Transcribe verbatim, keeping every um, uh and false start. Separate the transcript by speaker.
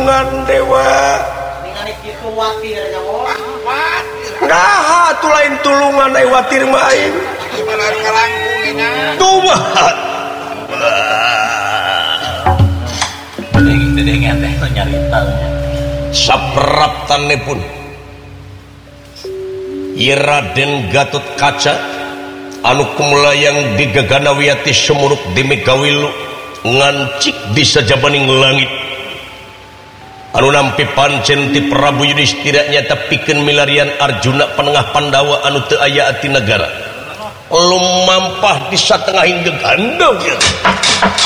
Speaker 1: tulungan dewa nah tuh lain tulungan watir main tuh sapraptanipun Raden Gatot Kaca anu kumlayang di Gagana Wiyati Semuruk di Megawilu ngancik di sajabaning langit anu nampi pancen ti Prabu Yudhistira nyata pikeun milarian Arjuna penengah Pandawa anu teu aya ati nagara lumampah di satengahing gegandong